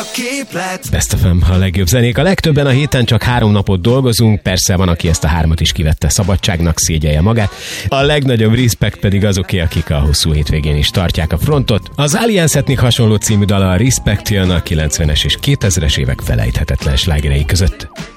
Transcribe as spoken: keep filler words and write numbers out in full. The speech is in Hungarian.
Best ef em, a legjobb zenék. A legtöbben a héten csak három napot dolgozunk, persze van, aki ezt a hármat is kivette szabadságnak, szégyelje magát. A legnagyobb respekt pedig azoké, akik a hosszú hétvégén is tartják a frontot. Az Alliance-etnik hasonló című dala, a Respect jön a kilencvenes és kétezres évek felejthetetlen slágerei között.